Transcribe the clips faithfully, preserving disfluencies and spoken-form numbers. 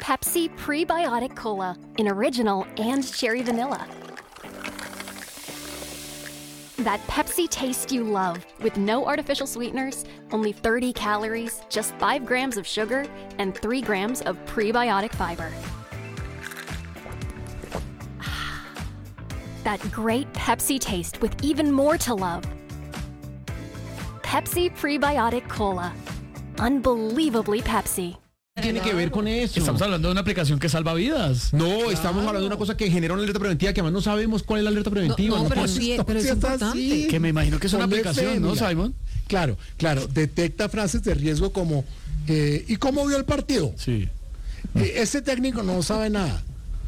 Pepsi Prebiotic Cola in original and cherry vanilla. That Pepsi taste you love, with no artificial sweeteners, only thirty calories, just five grams of sugar, and three grams of prebiotic fiber. That great Pepsi taste with even more to love. Pepsi Prebiotic Cola. Unbelievably Pepsi. Tiene que ver con eso. Estamos hablando de una aplicación que salva vidas. No, claro. Estamos hablando de una cosa que genera una alerta preventiva que además no sabemos cuál es la alerta preventiva. No, no, no pero sí, pero es importante. Así. Que me imagino que es una Ponle aplicación, fe, ¿no, mira. Simon? Claro, claro, detecta frases de riesgo como eh, ¿y cómo vio el partido? Sí. Eh, ese técnico no sabe nada.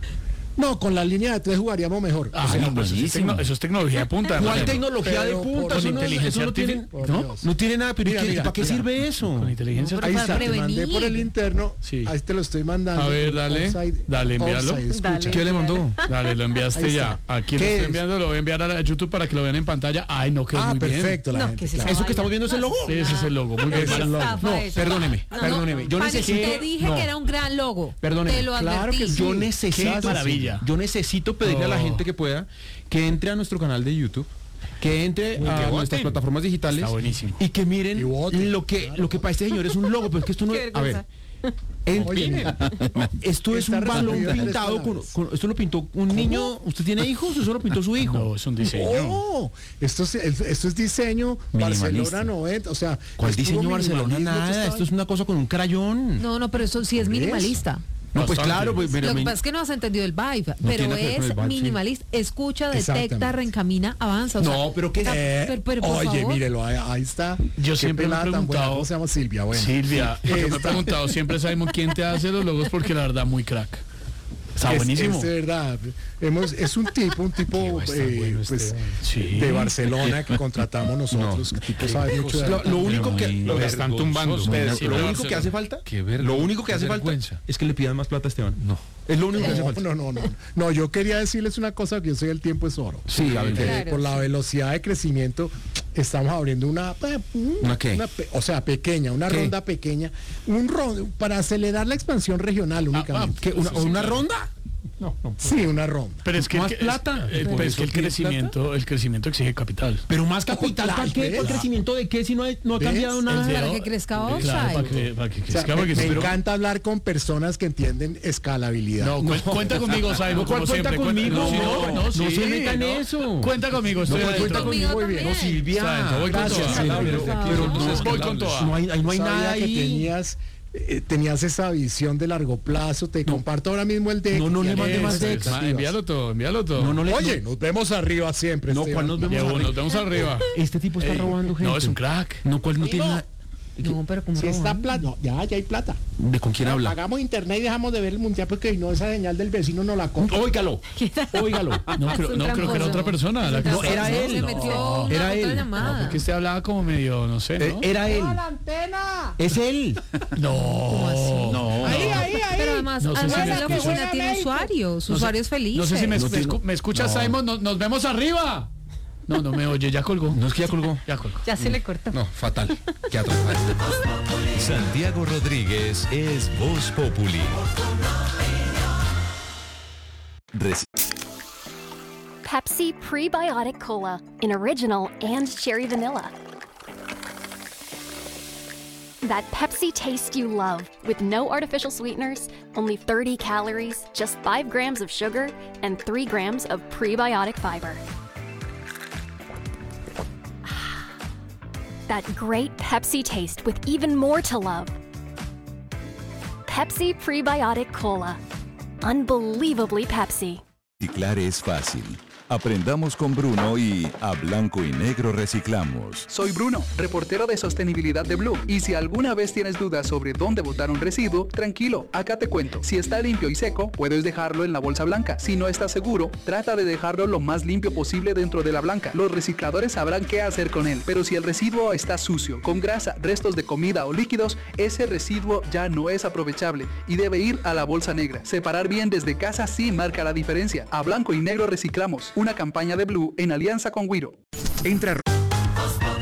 No, con la línea de tres jugaríamos mejor. Ah, O sea, no, pues eso, es tecno- eso es tecnología de punta. ¿Cuál hermano. tecnología de Pero punta? por Eso no, inteligencia eso no tiene, artificial. Por ¿no? Dios. No tiene nada, pero Mira, ¿qué- mira, ¿para qué mira. sirve eso? Con inteligencia No, pero Ahí artificial. está, te prevenir. mandé por el interno. Sí. Ahí te lo estoy mandando. A ver, dale, Offside- dale, envíalo. offside, escucha. Dale. ¿Qué le mandó? Dale, lo enviaste Ahí ya. está. Aquí lo ¿Qué estoy es? enviando, lo voy a enviar a YouTube para que lo vean en pantalla. Ay, no, quedó Ah, muy bien. perfecto, la No, gente. que se claro. ¿Eso que estamos viendo es el logo? Sí, ese es el logo. Muy bien. Es el logo. Estafa No, esa. perdóneme, No, perdóneme. Yo Pani, necesito... te dije no. que era un gran logo. Perdóneme. Te lo Claro que advertí. sí. Yo Qué necesito, maravilla. yo necesito pedirle a la Oh. gente que pueda que entre a nuestro canal de YouTube, que entre Uy, que a voten. nuestras plataformas digitales Está buenísimo. y que miren Y voten, lo que lo que para este señor es un logo, pero es que esto no Qué a ver. vergüenza. en- Oye, miren, esto es Está un balón resumido en tres pintado con, palabras. con- esto lo pintó un niño. ¿Usted tiene hijos o eso lo pintó su hijo? No, es un diseño. Oh, esto es, esto es diseño Minimalista. Barcelona noventa, o sea, ¿Cuál es puro diseño Barcelona? minimalismo que Nada, está- esto es una cosa con un crayón. No, no, pero eso sí es ¿Ves? minimalista. No, pues Bastante. claro, pues, pero Lo que mi- pasa es que no has entendido el vibe, No pero tiene que ver con es el vibe, sí. minimalista. Escucha, detecta, Exactamente. reencamina, avanza. o sea, No, pero ¿qué- ta- Eh, pero- pero, por oye, favor. mírelo, ahí, ahí está. Yo Qué siempre me he pelada tan buena. preguntado- ¿Cómo se llama Silvia? Bueno, Silvia, yo me he Esta. preguntado siempre, Simon, quién te hace los logos, porque la verdad, muy crack. Está es, buenísimo. es de verdad. Hemos, es un tipo, un tipo Está eh, bueno pues, este. Sí. de Barcelona que contratamos nosotros. No. que tipo sabe mucho de Lo, lo único que muy lo están tumbando, vergonzoso. Pedro, Sí, lo pero único que Barcelona. hace falta, Qué ver- lo único que qué hace falta vergüenza. es que le pidan más plata a Esteban. No. Es lo único que hace No, falta. no, no, no. No, yo quería decirles una cosa, que yo soy el tiempo es oro. Sí, a ver, Eh, Claro, por la sí. velocidad de crecimiento estamos abriendo una, eh, ¿Una qué? pe- o sea, pequeña, una ¿Qué? ronda pequeña, un ron, para acelerar la expansión regional Ah, únicamente. ¿Qué, una, una ronda? Sí, una ronda. Pero es que, ¿Más el, plata? eh, ¿Por pero es que eso el pide crecimiento, el crecimiento exige capital. Pero más capital, ¿para qué? ¿Por ¿ves? crecimiento de qué si no, hay- no ha ¿Ves? cambiado El nada? Para Pero- que crezca Claro, Offside. para que, para que O sea, crezca, me, porque me si no- encanta hablar con personas que entienden escalabilidad. No, cu- cuenta conmigo, Simon, No, ¿cuál como cuenta siempre. conmigo? No, No, no, no sí, se meta en no. eso. Cuenta conmigo, estoy No, adentro. cuenta conmigo, Conmigo muy bien. No, también. Silvia. Exacto, voy con Gracias, toda. Silvia. pero, Por pero favor. no, Voy con toda. no hay, ahí no hay Sabía nada que ahí. tenías, eh, tenías esa visión de largo plazo. Te comparto ahora mismo el de. No, no le mande más Eso es, decks. ma- Envíalo todo, envíalo todo. No, no le, Oye, nos vemos arriba siempre. No, Esteban. ¿cuál nos vemos Llevo, arriba? nos vemos arriba. Este tipo está Ey, robando gente. No, es un crack. No, ¿cuál no tiene No. nada? No, pero como Si está plata, no, ya, ya hay plata. ¿De con quién habla? Pagamos internet y dejamos de ver el mundial porque no, esa señal del vecino no la compra. Óigalo, óigalo. No, creo, Es un no, creo que era tramposo. otra persona. La que No, estaba- era él. Se No, metió una era otra él. llamada. Porque usted hablaba como medio, no sé, Eh, ¿no? era él. la antena! Es él. No, No. Ahí, ahí, ahí. Pero además, No sé además si me la escucha. oficina tiene usuarios, No sé- usuarios felices. No sé si me, No me tiene- escu- me escucha no. Simon, no- nos vemos arriba. No, no me oye, ya colgó. No es que ya colgó. Ya colgó. Ya se le cortó. No, fatal. Qué atroz. Santiago Rodríguez es Voz Populi. Reci- Pepsi Prebiotic Cola in original and cherry vanilla. That Pepsi taste you love, with no artificial sweeteners, only thirty calories, just five grams of sugar, and three grams of prebiotic fiber. That great Pepsi taste with even more to love. Pepsi Prebiotic Cola. Unbelievably Pepsi. Reciclar es fácil. Aprendamos con Bruno y a blanco y negro reciclamos. Soy Bruno, reportero de sostenibilidad de Blue. Y si alguna vez tienes dudas sobre dónde botar un residuo, tranquilo, acá te cuento. Si está limpio y seco, puedes dejarlo en la bolsa blanca. Si no estás seguro, trata de dejarlo lo más limpio posible dentro de la blanca. Los recicladores sabrán qué hacer con él. Pero si el residuo está sucio, con grasa, restos de comida o líquidos, ese residuo ya no es aprovechable y debe ir a la bolsa negra. Separar bien desde casa sí marca la diferencia. A blanco y negro reciclamos. Una campaña de Blue en alianza con Wiro. Entra.